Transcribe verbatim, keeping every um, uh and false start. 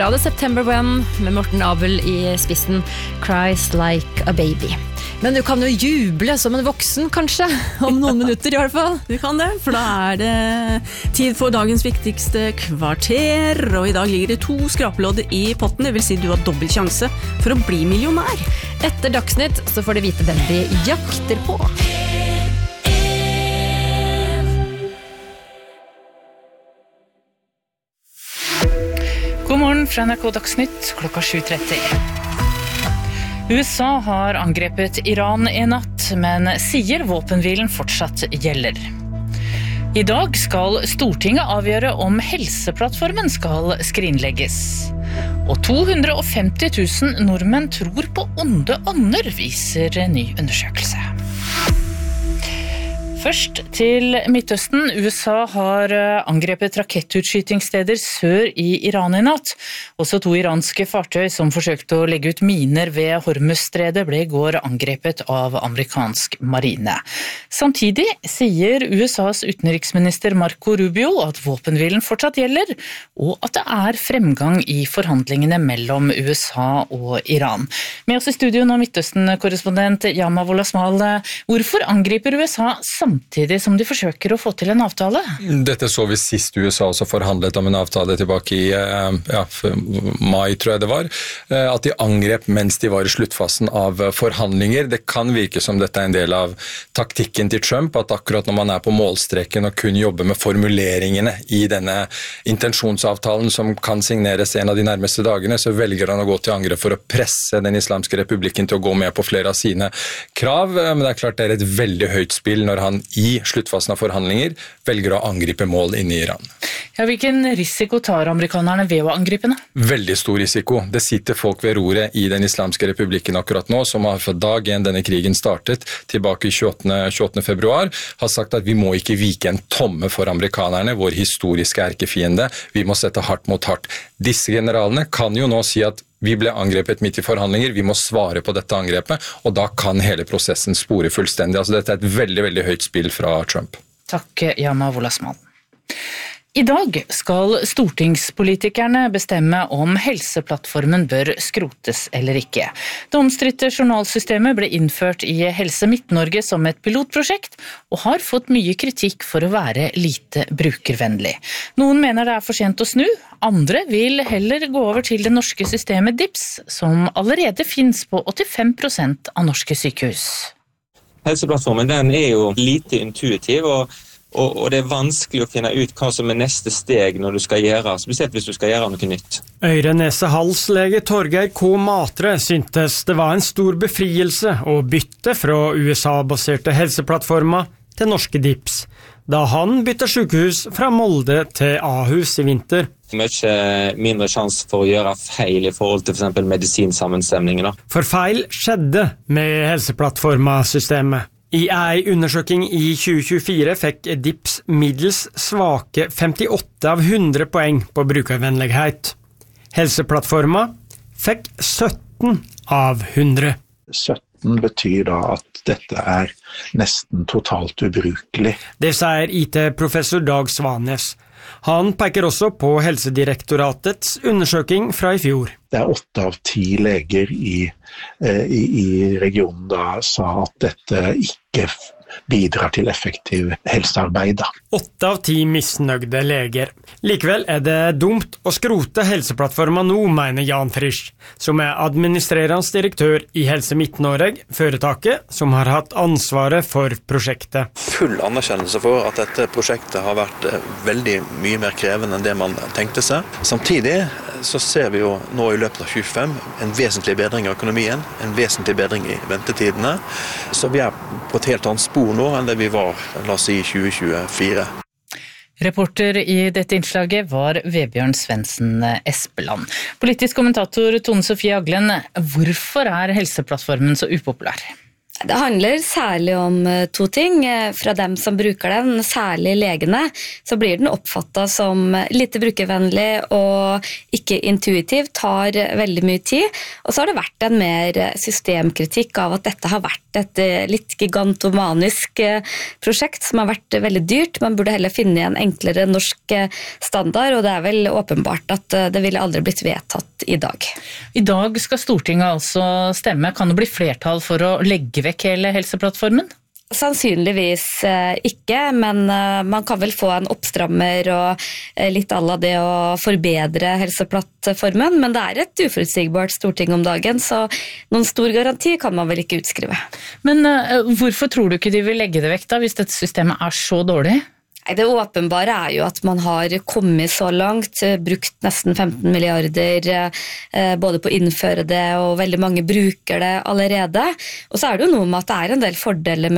Ja, det er September When med Morten Abel i spissen, Cries Like a Baby. Men du kan jo juble som en voksen, kanskje, om noen minutter i hvert fall. Du kan det, for da er det tid for dagens viktigste kvarter, og i dag ligger det to skrapelodd i potten, det vil si du har dobbelt sjanse for å bli millionær. Etter Dagsnytt så får du vite hvem vi jakter på. God morgen fra N R K Dagsnytt, klokka sju tretti. U S A har angrepet Iran i natt, men sier våpenhvilen fortsatt gjelder. I dag skal Stortinget avgjøre om Helseplattformen skal skrinlegges. Og to hundre og femti tusen nordmenn tror på onde ånder, viser en ny undersøkelse. Først til Midtøsten. U S A har angrepet rakettutskytingssteder sør i Iran i natt. Også to iranske fartøy som forsøkte å legge ut miner ved Hormuzstredet ble i går angrepet av amerikansk marine. Samtidig sier U S A's utenriksminister Marco Rubio at våpenhvilen fortsatt gjelder, og at det er fremgang i forhandlingene mellom U S A og Iran. Med oss i studio nå Midtøsten-korrespondent Yama Wolasmal. Hvorfor angriper U S A samtidig som de forsøker å få til en avtale? Dette så vi sist U S A også forhandlet om en avtale tilbake i ja, mai, tror jeg det var. At de angrep mens de var i sluttfasen av forhandlinger. Det kan virke som dette er en del av taktikken til Trump, at akkurat når man er på målstreken og kun jobber med formuleringene i denne intensjonsavtalen som kan signeres en av de nærmeste dagene, så velger han å gå til angrep for å presse den islamske republikken til å gå med på flere av sine krav. Men det er klart det er et veldig høyt spill når han i sluttfasen av forhandlinger velger å angripe mål inne i Iran. Ja, hvilken risiko tar amerikanerne ved å angripe? Veldig stor risiko. Det sitter folk ved roret i den islamske republikken akkurat nå, som har fra dag en denne krigen startet, tilbake i tjueåttende februar, har sagt at vi må ikke vike en tomme for amerikanerne, vår historiske erkefiende. Vi må sette hardt mot hardt. Disse generalene kan jo nå si at vi ble angrepet midt i forhandlinger, vi må svare på dette angrepet, og da kan hele prosessen spore fullstendig. Altså dette er et veldig, veldig høyt spill fra Trump. Takk, Yama Wolasmal. I dag skal stortingspolitikerne bestemme om Helseplattformen bør skrotes eller ikke. Det omstridte journalsystemet ble innført i Helse Midt-Norge som et pilotprosjekt, og har fått mye kritikk for å være lite brukervennlig. Noen mener det er for sent å snu, andre vil heller gå over til det norske systemet D I P S, som allerede finnes på åttifem prosent av norske sykehus. Helseplattformen den er jo lite intuitiv, og Og, og det er vanskelig å finne ut hva som er neste steg når du skal gjøre, spesielt hvis du skal gjøre noe nytt. Øre-nese-hals-lege Torgeir K. Matre syntes det var en stor befrielse å bytte fra U S A-baserte helseplattformer til norske D I P S, da han bytte sykehus fra Molde til Ahus i vinter. Mye mindre sjanse for å gjøre feil i forhold til for eksempel medisinsammenstemninger. For feil skjedde med helseplattformasystemet. I ei undersøking i tjue tjuefire fikk D I P S middels svake femtiåtte av hundre poeng på brukervennlighet. Helseplattforma fikk sytten av hundre. sytten betyr da at dette er nesten totalt ubrukelig. Det sier I T-professor Dag Svanes. Han peker også på Helsedirektoratets undersøking fra i fjor. Det er åtte av ti leger i, i, i regionen da sa at dette ikke bidrar til effektiv helsearbeid. Åtte av ti misnøgde leger. Likevel er det dumt å skrote helseplattforma nå, mener Jan Frisch, som er administrerende direktør i Helse Midt-Norge, foretaket som har hatt ansvaret for prosjektet. Full anerkjennelse for at dette prosjektet har vært veldig mye mer krevende enn det man tenkte seg. Samtidig så ser vi jo nå i løpet av tjuefem en vesentlig bedring i økonomien, en vesentlig bedring i ventetidene, så vi er på et helt annet spor nå enn det vi var, la oss si, i tjue tjuefire. Reporter i dette innslaget var Vebjørn Svendsen Espeland. Politisk kommentator Tone Sofie Aglen, hvorfor er Helseplattformen så upopulær? Det handler særlig om to ting. Fra dem som bruker den, særlig legene, så blir den oppfattet som lite brukervennlig og ikke intuitiv, tar veldig mye tid. Og så har det vært en mer systemkritikk av at dette har vært et litt gigantomanisk prosjekt som har vært veldig dyrt. Man burde heller finne en enklere norsk standard, og det er vel åpenbart at det ville aldri blitt vedtatt i dag. I dag skal Stortinget altså stemme. Kan det bli flertall for å legge vekk hele helseplattformen? Sannsynligvis ikke, men man kan vel få en oppstrammer og litt alla det å forbedre helseplattformen, men det er et uforutsigbart storting om dagen, så noen stor garanti kan man vel ikke utskrive. Men hvorfor tror du ikke de vil legge det vekk da, hvis dette systemet er så dårlig? Det åpenbare er jo at man har kommet så langt, brukt nesten femten milliarder både på å innføre det, og veldig mange bruker det allerede. Og så er det jo noe med at det er en del fordeler med